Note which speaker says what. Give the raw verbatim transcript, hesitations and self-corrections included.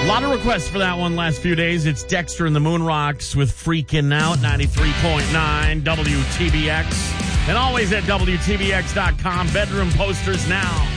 Speaker 1: A lot of requests for that one last few days. It's Dexter and the Moon Rocks with Freaking Out, ninety-three point nine W T B X. And always at W T B X dot com. Bedroom posters now.